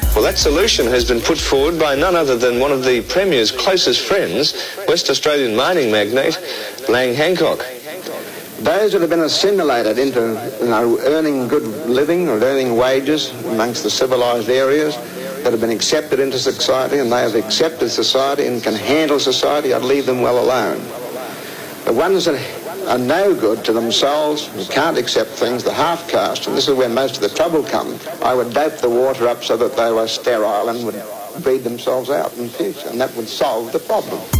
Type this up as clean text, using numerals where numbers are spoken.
Well, that solution has been put forward by none other than one of the Premier's closest friends, West Australian mining magnate Lang Hancock. Those that have been assimilated into earning good living or earning wages amongst the civilised areas, that have been accepted into society, and they have accepted society and can handle society, I'd leave them well alone. The ones that are no good to themselves, who can't accept things, the half-caste, and this is where most of the trouble comes, I would dope the water up so that they were sterile and would breed themselves out in future, and that would solve the problem.